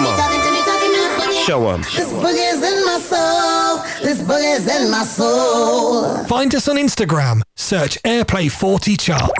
Come on. Show 'em. This boogie's in my soul. This boogie's in my soul. Find us on Instagram. Search Airplay 40 Chart.